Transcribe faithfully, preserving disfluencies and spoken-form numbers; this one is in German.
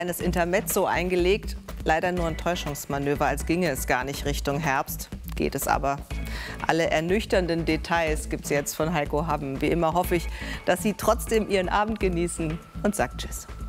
Eines Intermezzo eingelegt, leider nur ein Täuschungsmanöver, als ginge es gar nicht Richtung Herbst. Geht es aber. Alle ernüchternden Details gibt es jetzt von Heiko Hamm. Wie immer hoffe ich, dass Sie trotzdem Ihren Abend genießen und sagt Tschüss.